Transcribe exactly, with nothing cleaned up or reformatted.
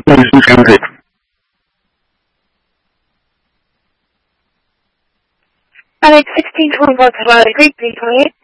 Listen transit. Alex sixteen twenty-four to Valley Creek, please,